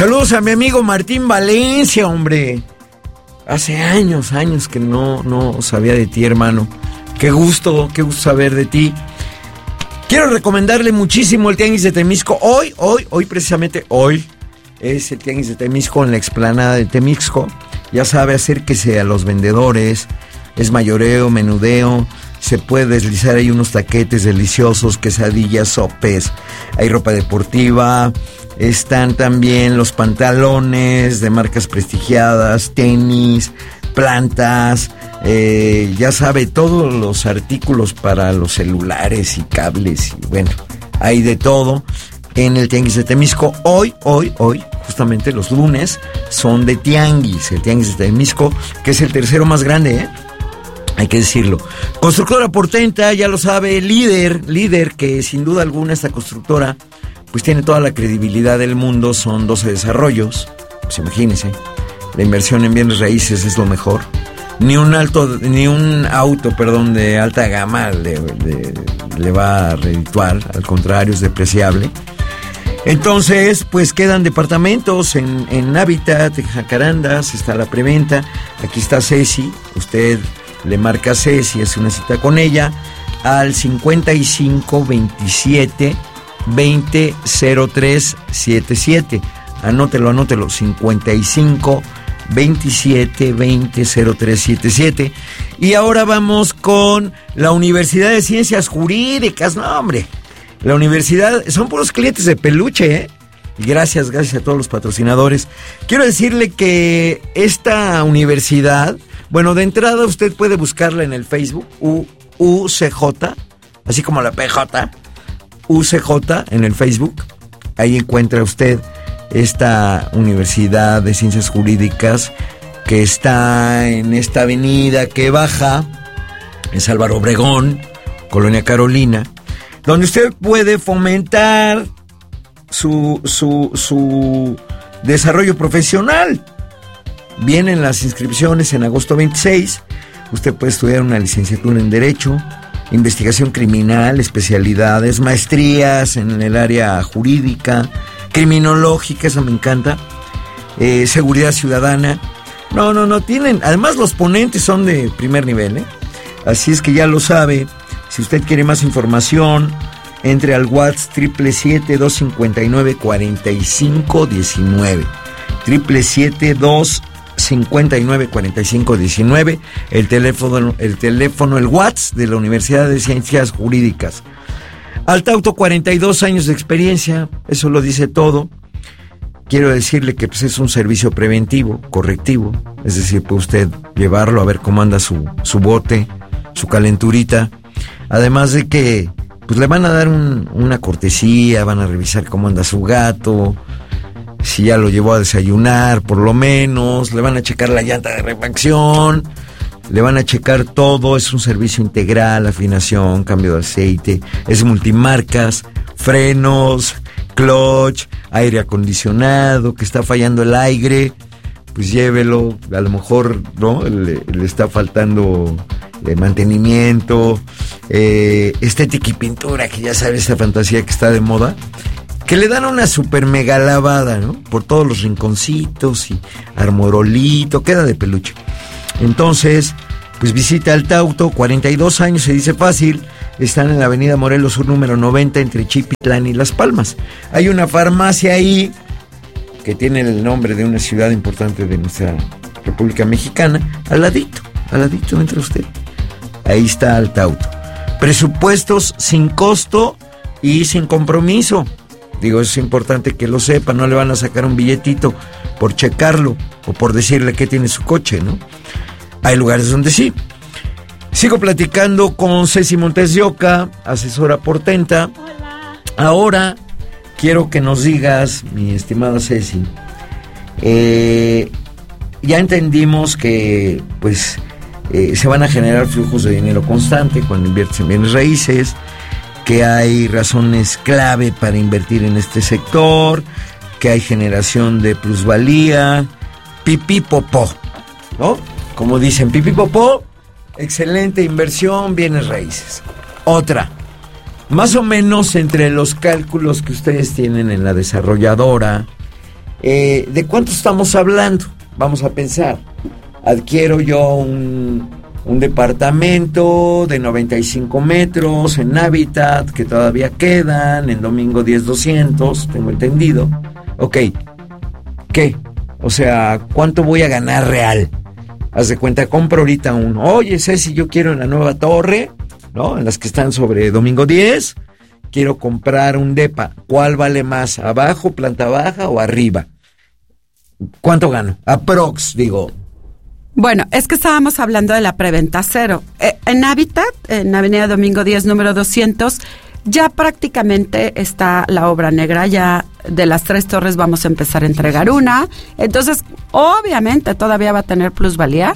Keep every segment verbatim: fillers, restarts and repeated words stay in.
Saludos a mi amigo Martín Valencia, hombre. Hace años, años que no, no sabía de ti, hermano. Qué gusto, qué gusto saber de ti. Quiero recomendarle muchísimo el Tianguis de Temisco. Hoy, hoy, hoy, precisamente hoy, es el Tianguis de Temisco en la explanada de Temixco. Ya sabe, acérquese a los vendedores. Es mayoreo, menudeo. Se puede deslizar ahí unos taquetes deliciosos, quesadillas, sopes. Hay ropa deportiva. Están también los pantalones de marcas prestigiadas, tenis, plantas, eh, ya sabe, todos los artículos para los celulares y cables y bueno, hay de todo en el Tianguis de Temisco. Hoy, hoy, hoy, justamente los lunes son de Tianguis, el Tianguis de Temisco, que es el tercero más grande, ¿eh? Hay que decirlo. Constructora Portenta, ya lo sabe, líder, líder, que sin duda alguna esta constructora pues tiene toda la credibilidad del mundo, son doce desarrollos, pues imagínense, la inversión en bienes raíces es lo mejor, ni un alto, ni un auto, perdón, de alta gama le, le, le va a redituar, al contrario, es depreciable. Entonces, pues quedan departamentos en, en Hábitat, en Jacarandas, está la preventa, aquí está Ceci, usted le marca a Ceci, hace una cita con ella, al cincuenta y cinco veintisiete veinte cero tres setenta y siete. Anótelo, anótelo, cincuenta y cinco veintisiete veinte cero tres setenta y siete. Y ahora vamos con la Universidad de Ciencias Jurídicas. No, hombre, la universidad, son puros clientes de peluche, ¿eh? Y gracias, gracias a todos los patrocinadores. Quiero decirle que esta universidad, bueno, de entrada usted puede buscarla en el Facebook, U C J, así como la P J, U C J en el Facebook. Ahí encuentra usted esta Universidad de Ciencias Jurídicas que está en esta avenida que baja, es Álvaro Obregón, Colonia Carolina, donde usted puede fomentar su, su, su desarrollo profesional. Vienen las inscripciones en agosto veintiséis. Usted puede estudiar una licenciatura en Derecho, investigación criminal, especialidades, maestrías en el área jurídica, criminológica, esa me encanta, eh, seguridad ciudadana. No, no, no, tienen, además los ponentes son de primer nivel, ¿eh? Así es que ya lo sabe, si usted quiere más información, entre al WhatsApp triple siete dos cincuenta y nueve cuarenta y cinco diecinueve, triple siete dos cincuenta y nueve cuarenta y cinco diecinueve, el teléfono, el teléfono, el WhatsApp de la Universidad de Ciencias Jurídicas. Altauto, cuarenta y dos años de experiencia, eso lo dice todo. Quiero decirle que pues, es un servicio preventivo, correctivo, es decir, puede usted llevarlo a ver cómo anda su, su bote, su calenturita, además de que pues le van a dar un, una cortesía, van a revisar cómo anda su gato, si ya lo llevó a desayunar, por lo menos, le van a checar la llanta de refacción, le van a checar todo, es un servicio integral, afinación, cambio de aceite, es multimarcas, frenos, clutch, aire acondicionado, que está fallando el aire, pues llévelo, a lo mejor, ¿no? Le, le está faltando eh, mantenimiento, eh, estética y pintura, que ya sabes, esa fantasía que está de moda, que le dan una super mega lavada, ¿no? Por todos los rinconcitos y armorolito, queda de peluche. Entonces, pues visita Altauto, cuarenta y dos años, se dice fácil, están en la avenida Morelos Sur número noventa, entre Chipitlán y Las Palmas. Hay una farmacia ahí, que tiene el nombre de una ciudad importante de nuestra República Mexicana, al ladito, al ladito entra usted. Ahí está Altauto. Presupuestos sin costo y sin compromiso. Digo, es importante que lo sepa, no le van a sacar un billetito por checarlo o por decirle que tiene su coche, ¿no? Hay lugares donde sí. Sigo platicando con Ceci Montes de Oca, asesora Portenta. Hola. Ahora quiero que nos digas, mi estimada Ceci, eh, ya entendimos que pues eh, se van a generar flujos de dinero constante cuando inviertes en bienes raíces, que hay razones clave para invertir en este sector, que hay generación de plusvalía, pipí popó, ¿no? Como dicen, pipí popó, excelente inversión, bienes raíces. Otra, más o menos entre los cálculos que ustedes tienen en la desarrolladora, Eh, ¿De cuánto estamos hablando? Vamos a pensar. Adquiero yo un, un departamento de noventa y cinco metros en Habitat, que todavía quedan, en Domingo diez doscientos, tengo entendido. Ok, ¿qué? O sea, ¿cuánto voy a ganar real? Haz de cuenta, compro ahorita uno. Oye, Ceci, yo quiero en la nueva torre, ¿no? En las que están sobre Domingo diez, quiero comprar un depa. ¿Cuál vale más? ¿Abajo, planta baja o arriba? ¿Cuánto gano? Aprox, digo. Bueno, es que estábamos hablando de la preventa cero. Eh, en Habitat, en Avenida Domingo diez, número doscientos, ya prácticamente está la obra negra. Ya de las tres torres vamos a empezar a entregar una. Entonces, obviamente, todavía va a tener plusvalía.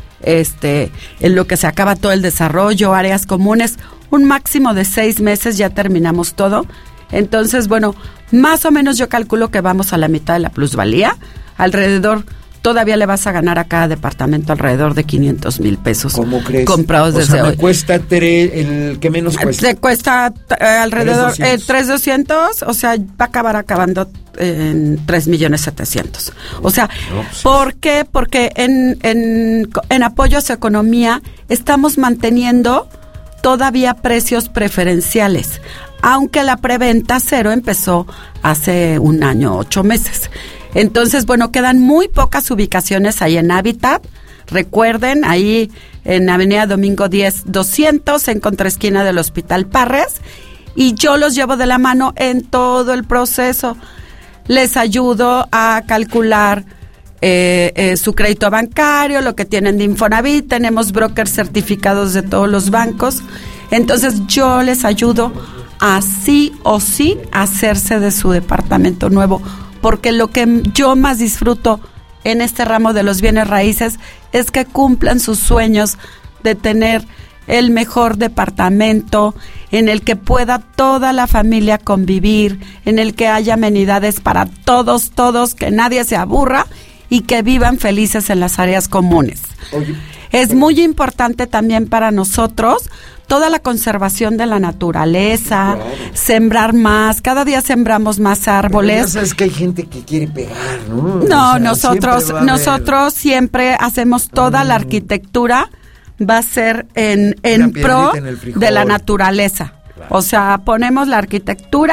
Este, en lo que se acaba todo el desarrollo, áreas comunes, un máximo de seis meses ya terminamos todo. Entonces, bueno, más o menos yo calculo que vamos a la mitad de la plusvalía. Alrededor, todavía le vas a ganar a cada departamento alrededor de quinientos mil pesos. ¿Cómo crees? Comprados o desde sea, me hoy. cuesta tres, el que menos cuesta. Te cuesta eh, alrededor de tres mil doscientos, o sea, va a acabar acabando en tres millones setecientos. O sea, no, pues, ¿por qué? Porque en, en, en apoyo a su economía estamos manteniendo todavía precios preferenciales, aunque la preventa cero empezó hace un año, ocho meses. Entonces, bueno, quedan muy pocas ubicaciones ahí en Habitat. Recuerden, ahí en Avenida Domingo diez doscientos, en contraesquina del Hospital Parres, y yo los llevo de la mano en todo el proceso. Les ayudo a calcular eh, eh, su crédito bancario, lo que tienen de Infonavit. Tenemos brokers certificados de todos los bancos. Entonces, yo les ayudo a sí o sí hacerse de su departamento nuevo, porque lo que yo más disfruto en este ramo de los bienes raíces es que cumplan sus sueños de tener el mejor departamento en el que pueda toda la familia convivir, en el que haya amenidades para todos, todos, que nadie se aburra y que vivan felices en las áreas comunes. Oye, es muy importante también para nosotros toda la conservación de la naturaleza, claro, sembrar más, cada día sembramos más árboles. Pero ya sabes que hay gente que quiere pegar, ¿no? No, o sea, nosotros siempre nosotros siempre hacemos toda mm. la arquitectura, va a ser en, en pro en de la naturaleza. Claro. O sea, ponemos la arquitectura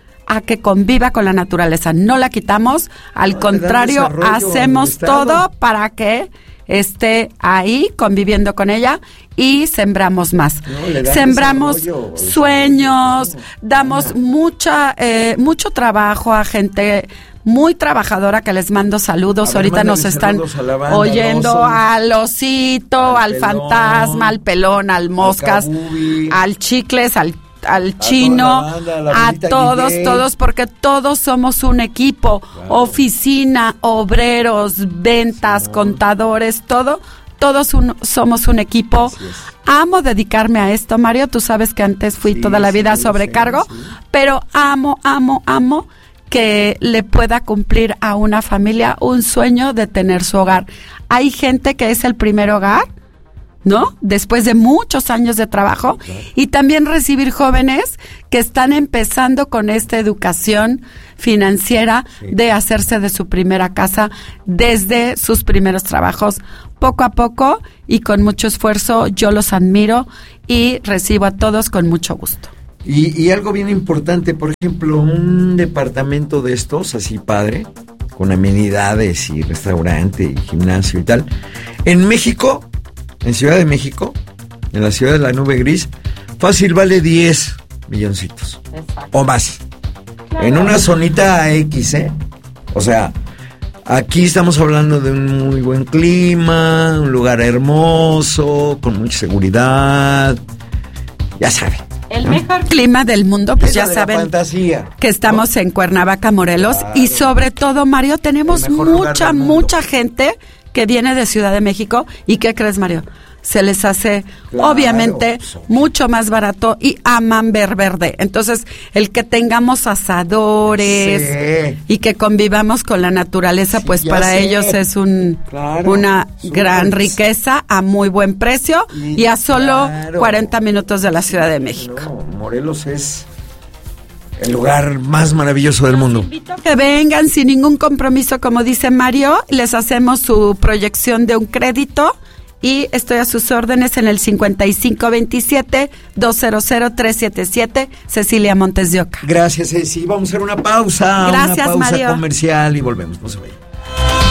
a que conviva con la naturaleza, no la quitamos, al no, contrario, hacemos todo para que esté ahí conviviendo con ella y sembramos más. No, sembramos sueños, damos mucha eh, mucho trabajo a gente muy trabajadora que les mando saludos. Ver, ahorita nos están banda, oyendo al osito, al, al fantasma, al pelón, al moscas, al, al chicles, al al chino, a, banda, a todos, Guillén. todos, porque todos somos un equipo, claro. Oficina, obreros, ventas, sí, no. contadores, todo, todos un, somos un equipo. Amo dedicarme a esto, Mario, tú sabes que antes fui sí, toda la vida sí, sobrecargo, sí. pero amo, amo, amo que le pueda cumplir a una familia un sueño de tener su hogar. Hay gente que es el primer hogar, ¿no? Después de muchos años de trabajo, okay. y también recibir jóvenes que están empezando con esta educación financiera sí. de hacerse de su primera casa desde sus primeros trabajos, poco a poco y con mucho esfuerzo. Yo los admiro y recibo a todos con mucho gusto. Y, y algo bien importante, por ejemplo, un departamento de estos, así padre, con amenidades y restaurante y gimnasio y tal, en México, en Ciudad de México, en la ciudad de la nube gris, fácil vale diez milloncitos. Exacto. O más. Claro. En una zonita X, ¿eh? O sea, aquí estamos hablando de un muy buen clima, un lugar hermoso, con mucha seguridad. Ya saben. El ¿no? mejor clima del mundo, pues Esa ya saben fantasía, que estamos ¿no? en Cuernavaca, Morelos. Claro. Y sobre todo, Mario, tenemos mucha, mucha gente que viene de Ciudad de México. ¿Y qué crees, Mario? Se les hace, claro, obviamente, mucho más barato y aman ver verde. Entonces, el que tengamos asadores sí. y que convivamos con la naturaleza, sí, pues para sé. ellos es un claro, una gran bien. riqueza a muy buen precio y, y a solo claro. cuarenta minutos de la Ciudad de México. No, Morelos es el lugar más maravilloso del mundo. Invito a que vengan sin ningún compromiso, como dice Mario, les hacemos su proyección de un crédito y estoy a sus órdenes en el cincuenta y cinco veintisiete doscientos trescientos setenta y siete, Cecilia Montes de Oca. Gracias, Ceci. Vamos a hacer una pausa, Gracias, una pausa Mario. comercial y volvemos. No se vayan.